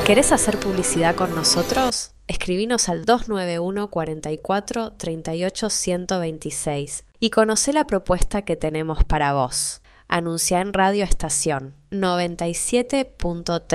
¿Querés hacer publicidad con nosotros? Escribinos al 291 44 38 126 y conocé la propuesta que tenemos para vos. Anunciá en Radio Estación 97.3